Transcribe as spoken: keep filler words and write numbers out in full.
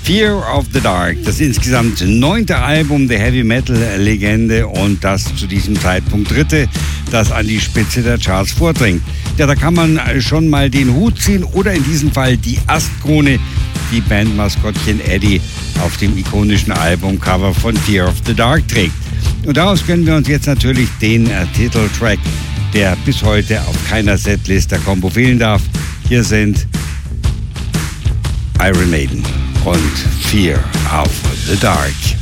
Fear of the Dark, das insgesamt neunte Album der Heavy-Metal-Legende und das zu diesem Zeitpunkt dritte, das an die Spitze der Charts vordringt. Ja, da kann man schon mal den Hut ziehen oder in diesem Fall die Astkrone, die Bandmaskottchen Eddie auf dem ikonischen Albumcover von Fear of the Dark trägt. Und daraus können wir uns jetzt natürlich den äh, Titeltrack, der bis heute auf keiner Setlist der Combo fehlen darf. Hier sind Iron Maiden und Fear of the Dark.